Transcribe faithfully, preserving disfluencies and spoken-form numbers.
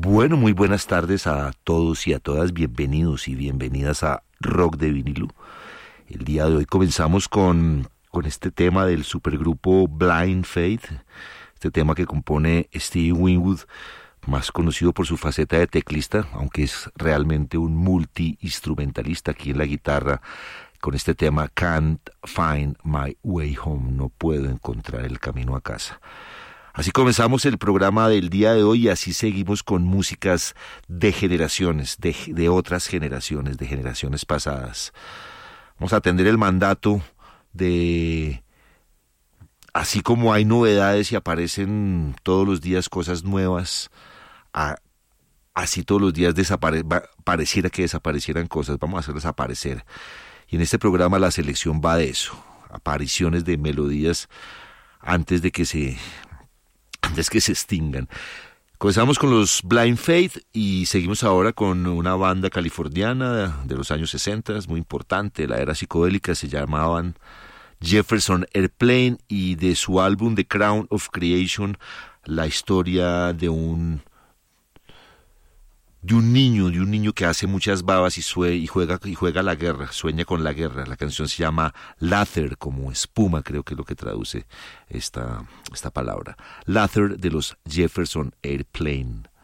Bueno, muy buenas tardes a todos y a todas, bienvenidos y bienvenidas a Rock de Vinilo. El día de hoy comenzamos con, con este tema del supergrupo Blind Faith, este tema que compone Steve Winwood, más conocido por su faceta de teclista, aunque es realmente un multi-instrumentalista aquí en la guitarra, con este tema Can't Find My Way Home, no puedo encontrar el camino a casa. Así comenzamos el programa del día de hoy y así seguimos con músicas de generaciones, de, de otras generaciones, de generaciones pasadas. Vamos a atender el mandato de, así como hay novedades y aparecen todos los días cosas nuevas, a, así todos los días desapare, pareciera que desaparecieran cosas, vamos a hacerlas aparecer. Y en este programa la selección va de eso, apariciones de melodías antes de que se... antes que se extingan. Comenzamos con los Blind Faith y seguimos ahora con una banda californiana de los años sesenta, muy importante, la era psicodélica, se llamaban Jefferson Airplane, y de su álbum The Crown of Creation, la historia de un de un niño, de un niño que hace muchas babas y, sue, y juega y juega la guerra, sueña con la guerra. La canción se llama Lather, como espuma, creo que es lo que traduce esta, esta palabra. Lather, de los Jefferson Airplane.